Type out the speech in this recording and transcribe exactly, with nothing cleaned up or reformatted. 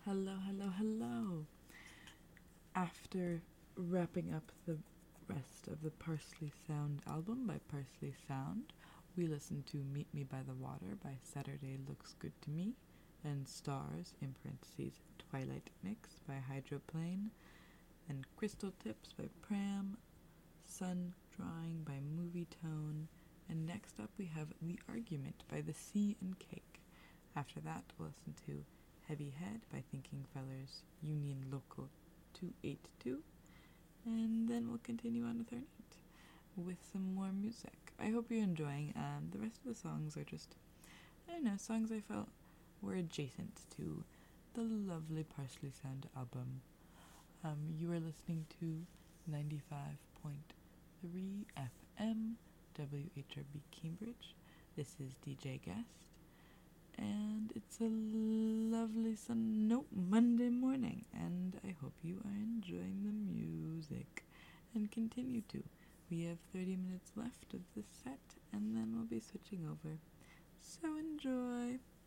Hello, hello, hello. After wrapping up the rest of the Parsley Sound album by Parsley Sound, we listened to Meet Me by the Water by Saturday Looks Good to Me, and Stars, in parentheses, Twilight Mix by Hydroplane, and Crystal Tips by Pram, Sun Drawing by Movie Tone, and next up we have The Argument by The Sea and Cake. After that, we'll listen to Heavy Head by Thinking Fellers, Union Local two eighty-two, and then we'll continue on with our night with some more music. I hope you're enjoying. Um, the rest of the songs are just, I don't know, songs I felt were adjacent to the lovely Parsley Sound album. Um, you are listening to ninety-five point three F M, W H R B Cambridge. This is D J Guest, and it's a lovely sun no Monday morning, and I hope you are enjoying the music and continue to. We have thirty minutes left of the set, and then we'll be switching over. So enjoy.